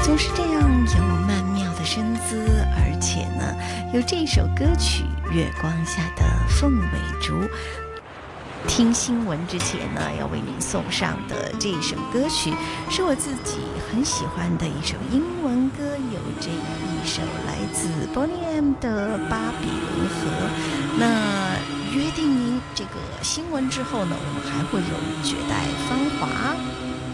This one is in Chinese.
总是这样有曼妙的身姿，而且呢，有这首歌曲《月光下的凤尾竹》。听新闻之前呢，要为您送上的这首歌曲，是我自己很喜欢的一首英文歌，有这一首来自 Boney M 的《巴比伦河》。那约定您这个新闻之后呢，我们还会有绝代芳华。